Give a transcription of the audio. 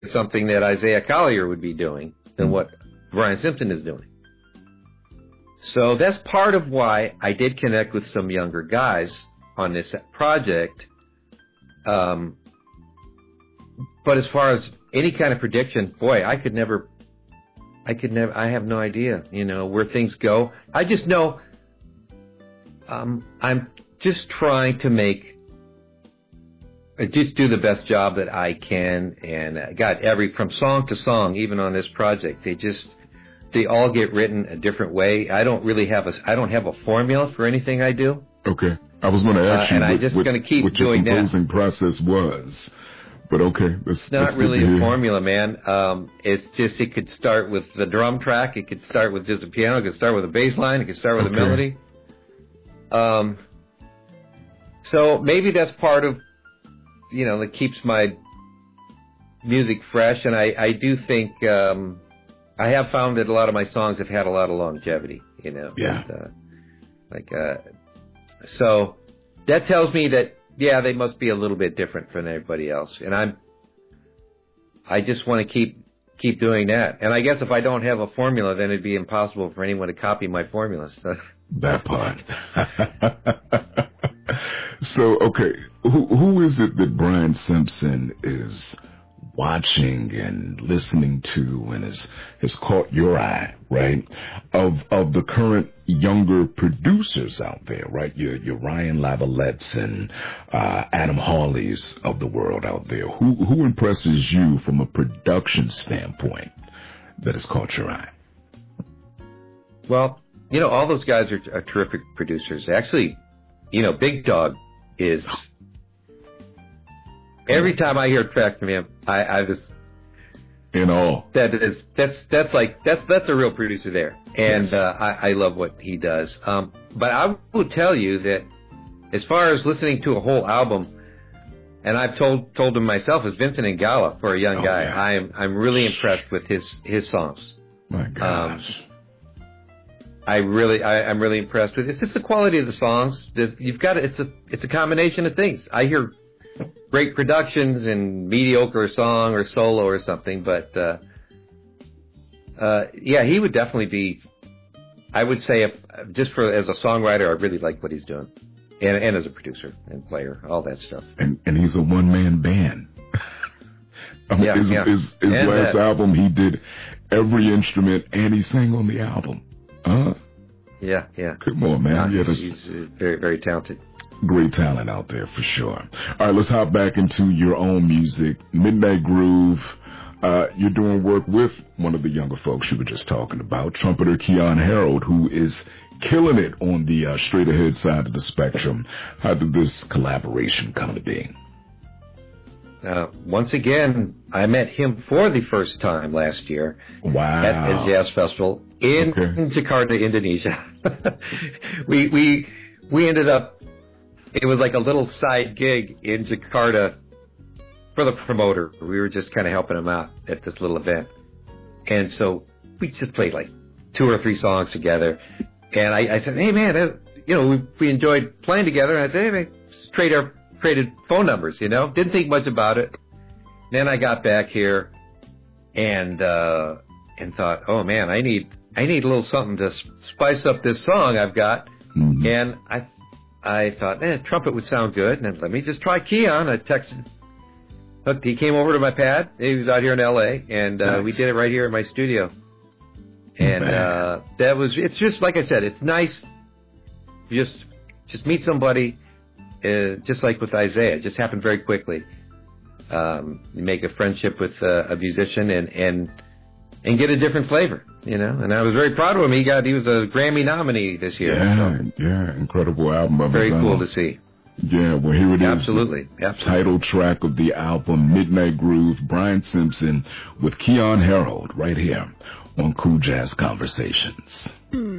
something that Isaiah Collier would be doing than what Brian Simpson is doing. So that's part of why I did connect with some younger guys on this project. But as far as any kind of prediction, boy, I have no idea, where things go. I just know, I'm just trying to just do the best job that I can. And I got from song to song, even on this project, they all get written a different way. I don't have a formula for anything I do. Okay. I was going to ask you and I'm just going to keep doing that. What your composing process was. But okay. It's not really a formula, man. It's just, it could start with the drum track. It could start with just a piano. It could start with a bass line. It could start with a melody. So maybe that's part of, that keeps my music fresh. And I do think, I have found that a lot of my songs have had a lot of longevity, Yeah. So that tells me that, they must be a little bit different from everybody else. And I just want to keep doing that. And I guess if I don't have a formula, then it'd be impossible for anyone to copy my formula. So. That part. So, okay, who is it that Brian Simpson is watching and listening to and has caught your eye, right? Of the current younger producers out there, right? Your Ryan Lavalettes and Adam Hawleys of the world out there. Who impresses you from a production standpoint that has caught your eye? Well, all those guys are terrific producers. Actually, Big Dog is. Every time I hear a track from him, I just in awe. That's a real producer there, and yes. I love what he does. But I will tell you that as far as listening to a whole album, and I've told him myself, as Vincent Ingala for a young guy, yeah. I'm really impressed with his songs. My gosh. I'm really impressed with it. It's just the quality of the songs. It's a combination of things. I hear great productions and mediocre song or solo or something, but he would definitely be. I would say, as a songwriter, I really like what he's doing, and as a producer and player, all that stuff. And he's a one-man band. His last album, he did every instrument and he sang on the album. Yeah. Come on, man. He's very, very talented. Great talent out there for sure. All right, let's hop back into your own music. Midnight Groove. You're doing work with one of the younger folks you were just talking about, trumpeter Keyon Harold, who is killing it on the straight ahead side of the spectrum. How did this collaboration come to be? Once again, I met him for the first time last year. Wow. At his Jazz Festival in Jakarta, Indonesia. We ended up. It was like a little side gig in Jakarta for the promoter. We were just kind of helping him out at this little event. And so we just played like 2 or 3 songs together. And I said, hey, man, we enjoyed playing together. And I said, hey, man, let's traded phone numbers, Didn't think much about it. Then I got back here and thought, oh, man, I need a little something to spice up this song I've got. Mm-hmm. And I thought, trumpet would sound good. And let me just try Keyon. I texted. Look, he came over to my pad. He was out here in L.A. And nice. We did it right here in my studio. And it's just, like I said, it's nice. You just meet somebody, just like with Isaiah. It just happened very quickly. You make a friendship with a musician and get a different flavor. And I was very proud of him. He was a Grammy nominee this year. Yeah, incredible album of very his cool own. To see. Yeah, well, here it is. Absolutely. Title track of the album, Midnight Groove, Brian Simpson with Keyon Harold, right here on Cool Jazz Conversations.